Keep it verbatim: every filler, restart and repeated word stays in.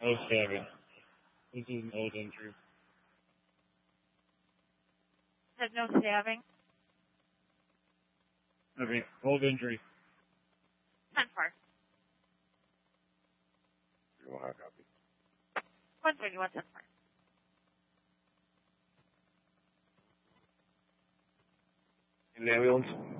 No stabbing. This is an old injury. Said no stabbing. I mean, old injury. ten four. You want a copy? one thirty-one, ten four. An ambulance?